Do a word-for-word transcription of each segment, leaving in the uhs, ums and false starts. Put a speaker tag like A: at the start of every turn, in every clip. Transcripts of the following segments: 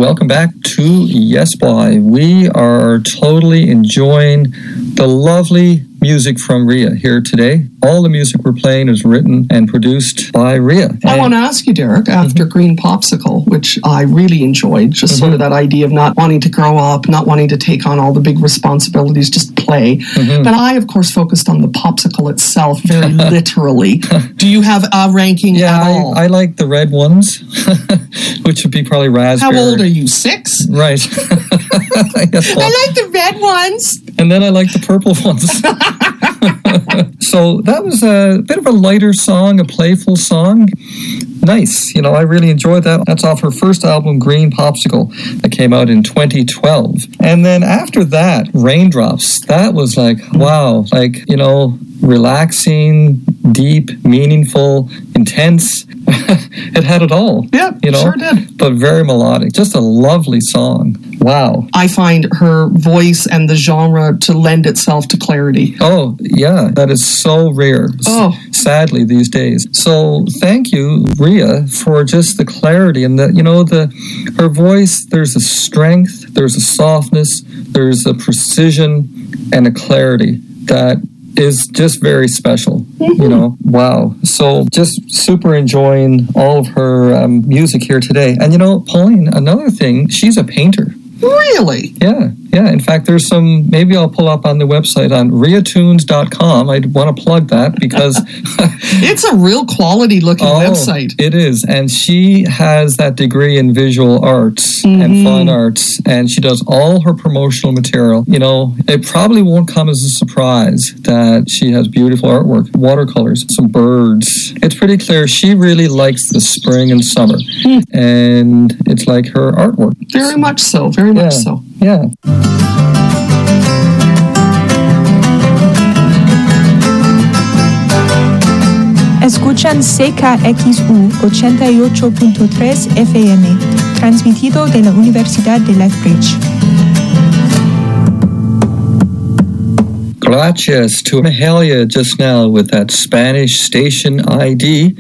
A: welcome back to Yes Boy. We are totally enjoying the lovely music from Rhea here today. All the music we're playing is written and produced by Rhea.
B: I
A: and
B: want to ask you, Derek, after mm-hmm. Green Popsicle, which I really enjoyed, just mm-hmm. sort of that idea of not wanting to grow up, not wanting to take on all the big responsibilities, just play. Mm-hmm. But I, of course, focused on the popsicle itself very literally. Do you have a ranking
A: yeah,
B: at all?
A: I, I like the red ones, which would be probably raspberry.
B: How old are you? Six?
A: Right.
B: I, well, I like the red ones.
A: And then I like the purple ones. So that was a bit of a lighter song, a playful song. Nice. You know, I really enjoyed that. That's off her first album, Green Popsicle, that came out in twenty twelve. And then after that, Raindrops, that was like, wow, like, you know, relaxing, deep, meaningful, intense. It had it all.
B: Yeah,
A: you know,
B: sure did.
A: But very melodic. Just a lovely song. Wow.
B: I find her voice and the genre to lend itself to clarity.
A: Oh, yeah. That is so rare.
B: Oh.
A: Sadly, these days. So thank you, Rhea, for just the clarity and the, you know, the her voice, there's a strength, there's a softness, there's a precision and a clarity that is just very special, mm-hmm. you know. Wow. So just super enjoying all of her um, music here today. And, you know, Pauline, another thing, she's a painter.
B: Really?
A: Yeah, yeah. In fact, there's some, maybe I'll pull up on the website on rhea tunes dot com. I'd want to plug that because
B: it's a real quality looking
A: oh,
B: website.
A: It is. And she has that degree in visual arts mm-hmm. and fine arts, and she does all her promotional material. You know, it probably won't come as a surprise that she has beautiful artwork, watercolors, some birds. It's pretty clear she really likes the spring and summer, mm. and it's like her artwork.
B: Very so, much so, very
A: yeah,
B: much so.
A: Yeah.
C: Escuchan C K X U ochenta y ocho punto tres F M, transmitido de la Universidad de Lethbridge.
A: Gracias to Mahalia just now with that Spanish station I D.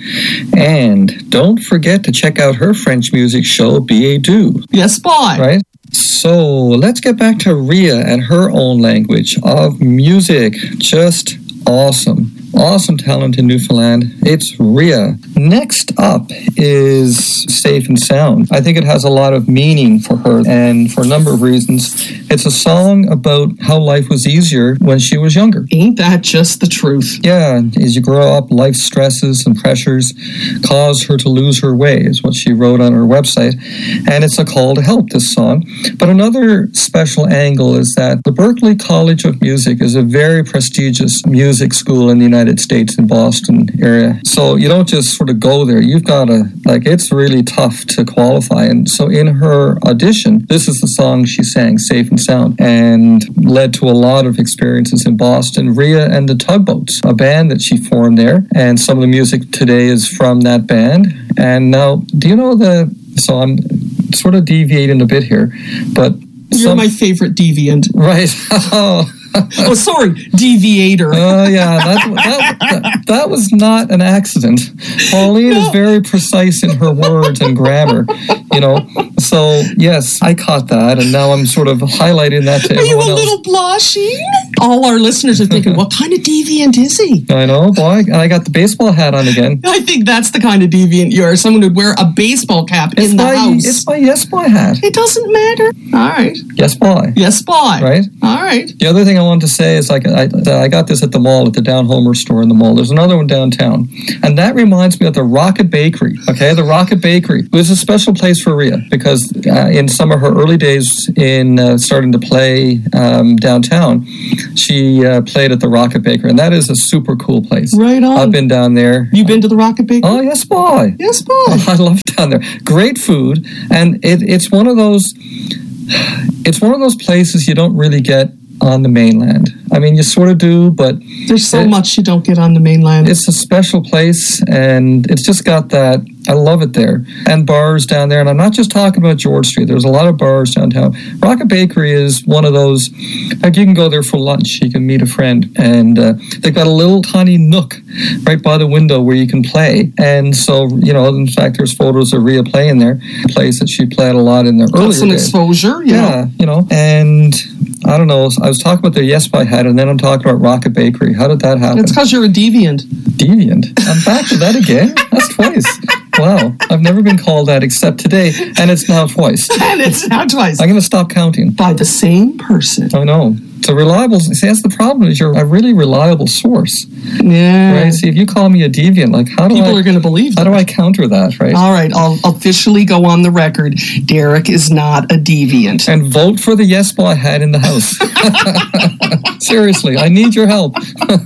A: And don't forget to check out her French music show, Billet Doux.
B: Yes, boy.
A: Right? So let's get back to Rhea and her own language of music. Just awesome. Awesome talent in Newfoundland. It's Rhea. Next up is Safe and Sound. I think it has a lot of meaning for her, and for a number of reasons. It's a song about how life was easier when she was younger.
B: Ain't that just the truth?
A: Yeah, as you grow up, life stresses and pressures cause her to lose her way, is what she wrote on her website. And it's a call to help, this song. But another special angle is that the Berklee College of Music is a very prestigious music school in the United States, in Boston area. So you don't just sort of go there. You've got to, like, it's really tough to qualify. And so in her audition, this is the song she sang, Safe and Sound, and led to a lot of experiences in Boston. Rhea and the Tugboats, a band that she formed there. And some of the music today is from that band. And now, do you know the, so I'm sort of deviating a bit here, but
B: You're
A: some,
B: my favorite deviant.
A: Right. Oh,
B: oh, sorry, deviator.
A: Oh, uh, yeah, that, that, that, that was not an accident. Pauline no. is very precise in her words and grammar, you know. So, yes, I caught that, and now I'm sort of highlighting that to
B: are
A: everyone else.
B: Are you a little blushing? All our listeners are thinking, what kind of deviant is he?
A: I know, boy, and I got the baseball hat on again.
B: I think that's the kind of deviant you are. Someone who'd wear a baseball cap
A: it's
B: in the
A: my,
B: house.
A: It's my Yes Boy hat.
B: It doesn't matter. All right.
A: Yes Boy.
B: Yes Boy.
A: Right?
B: All right.
A: The other thing I wanted to say is like I, I got this at the mall, at the Down Homer store in the mall. There's another one downtown. And that reminds me of the Rocket Bakery. Okay, the Rocket Bakery. It was a special place for Rhea because uh, in some of her early days in uh, starting to play um, downtown, she uh, played at the Rocket Bakery. And that is a super cool place.
B: Right on.
A: I've been down there.
B: You've been to the Rocket Bakery?
A: Oh, yes, boy.
B: Yes, boy.
A: Oh, I love down there. Great food. And it, it's one of those... It's one of those places you don't really get on the mainland. I mean, you sort of do, but...
B: There's so
A: it,
B: much you don't get on the mainland.
A: It's a special place, and it's just got that I love it there. And bars down there. And I'm not just talking about George Street. There's a lot of bars downtown. Rocket Bakery is one of those, like you can go there for lunch. You can meet a friend. And uh, they've got a little tiny nook right by the window where you can play. And so, you know, in fact, there's photos of Rhea playing there. A place that she played a lot in the earlier
B: Got some
A: days.
B: exposure, yeah.
A: Yeah, you know. And I don't know. I was talking about the Yes By Hat, and then I'm talking about Rocket Bakery. How did that happen?
B: It's because you're a deviant.
A: Deviant? I'm back to that again? That's twice. Wow. I've never been called that except today, and it's now twice.
B: And it's now twice.
A: I'm going to stop counting.
B: By the same person.
A: I know. It's a reliable, see, that's the problem, is you're a really reliable source.
B: Yeah.
A: Right? See, if you call me a deviant, like, how do
B: People
A: I...
B: are going to believe
A: How
B: that.
A: do I counter that, right?
B: All right, I'll officially go on the record. Derek is not a deviant.
A: And vote for the Yes By Hat in the house. Seriously, I need your help.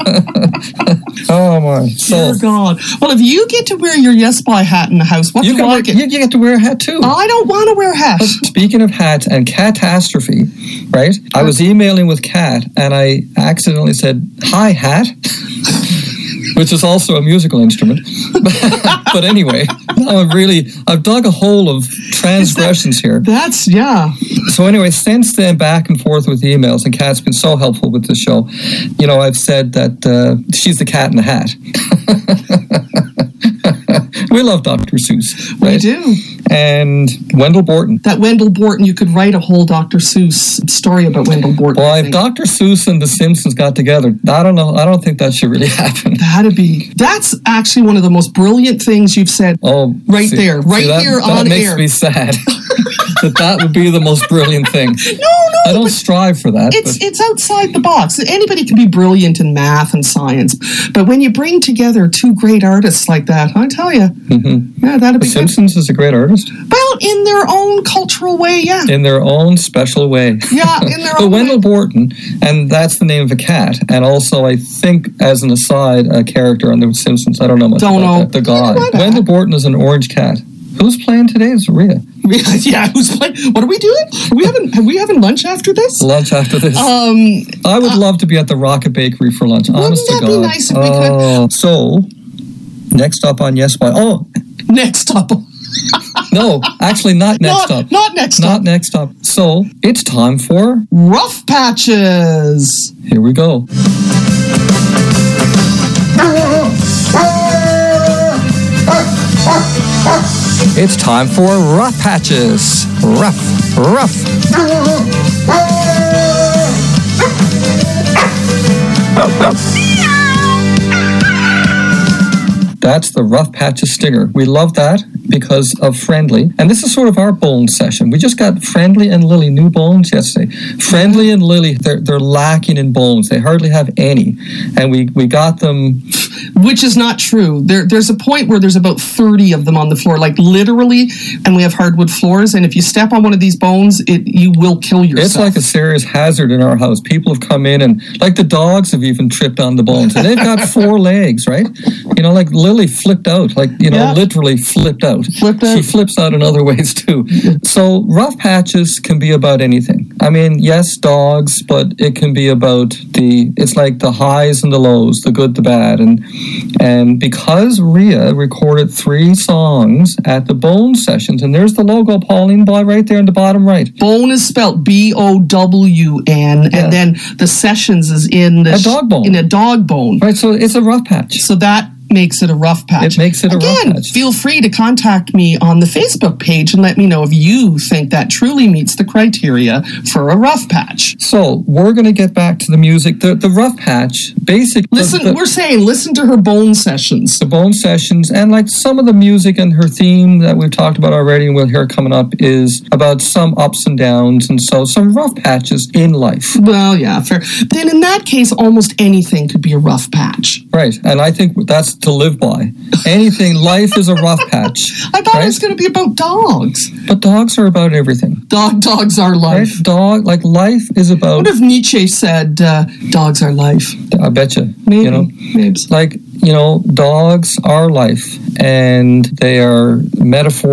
A: Oh, my. So,
B: Dear God. Well, if you get to wear your Yes By hat in the house, what
A: you,
B: do
A: can
B: I
A: wear,
B: get?
A: you, you get to wear a hat, too.
B: I don't want to wear a hat.
A: Speaking of hats and catastrophe, right? I was emailing with Kat and I accidentally said, "Hi, hat," which is also a musical instrument. But anyway, now I've really, I've dug a hole of transgressions here.
B: That's, yeah.
A: So anyway, since then, back and forth with emails, and Kat's been so helpful with the show. You know, I've said that uh, she's the cat in the hat. We love Doctor Seuss, right?
B: We do.
A: And Wendell Borton.
B: That Wendell Borton, you could write a whole Doctor Seuss story about Wendell Borton.
A: Well,
B: I
A: if
B: think.
A: Doctor Seuss and The Simpsons got together, I don't know. I don't think that should really happen.
B: That'd be, that's actually one of the most brilliant things you've said.
A: Oh,
B: Right
A: see-
B: there, right
A: see, that,
B: here
A: that
B: on
A: makes
B: air.
A: me sad. that that would be the most brilliant thing.
B: No, no.
A: I don't
B: but
A: strive for that.
B: It's
A: but
B: it's outside the box. Anybody can be brilliant in math and science, but when you bring together two great artists like that, I tell you,
A: mm-hmm.
B: yeah, that'd
A: The
B: be good.
A: Simpsons is a great artist
B: Well, in their own cultural way, yeah.
A: in their own special way.
B: Yeah, in their
A: But
B: own
A: Wendell
B: way.
A: Borton, and that's the name of a cat, and also I think, as an aside, a character on The Simpsons. I don't know much
B: Don't
A: about
B: know.
A: that. The guy.
B: Yeah, why not?
A: Wendell Borton is an orange cat. Who's playing today? It's Rhea.
B: Yeah, who's playing? What are we doing? Are we having are we having lunch after this?
A: Lunch after this.
B: Um,
A: I would love to be at the Rocket Bakery for lunch. Honest
B: that
A: to
B: be
A: God.
B: nice if we could?
A: Oh, so next up on Yes By. Oh
B: next up,
A: no, actually not next
B: not
A: up.
B: not next
A: Not
B: up.
A: next up. So it's time for.
B: Rough patches.
A: Here we go. It's time for Rough Patches. Rough, rough. That's the Rough Patches stinger. We love that because of Friendly. And this is sort of our bone session. We just got Friendly and Lily new bones yesterday. Friendly and Lily, they're, they're lacking in bones. They hardly have any. And we, we got them.
B: Which is not true. There, there's a point where there's about thirty of them on the floor, like literally, and we have hardwood floors, and if you step on one of these bones, it you will kill yourself.
A: It's like a serious hazard in our house. People have come in and, like the dogs have even tripped on the bones. And they've got four legs, right? You know, like Lily flipped out, like, you know,
B: Yeah.
A: literally flipped out.
B: Flipped out.
A: She flips out in other ways too. So rough patches can be about anything. I mean, yes, dogs, but it can be about the, it's like the highs and the lows, the good, the bad. And and because Rhea recorded three songs at the Bone Sessions, and there's the logo, Pauline, by right there in the bottom right.
B: Bone is spelled B O W N,
A: Yeah.
B: and then the sessions is in the
A: A dog bone.
B: in a dog bone.
A: Right, so it's a rough patch.
B: So that makes it a rough patch.
A: It makes it a rough
B: Again,
A: patch.
B: feel free to contact me on the Facebook page and let me know if you think that truly meets the criteria for a rough patch.
A: So we're going to get back to the music. The the rough patch, basically.
B: Listen,
A: the,
B: we're saying listen to her Bone Sessions.
A: the Bone Sessions and like some of the music and her theme that we've talked about already and we'll hear coming up is about some ups and downs and so some rough patches in life.
B: Well, yeah, fair. Then in that case, almost anything could be a rough patch.
A: Right. And I think that's to live by. Anything, life is a rough patch.
B: I thought
A: right?
B: it was going to be about dogs.
A: But dogs are about everything.
B: Dog, dogs are
A: Right?
B: life.
A: Dog, like life is about,
B: What if Nietzsche said, uh, dogs are life?
A: I bet you,
B: Maybe.
A: you know,
B: Maybe.
A: like, you know, dogs are life and they are metaphor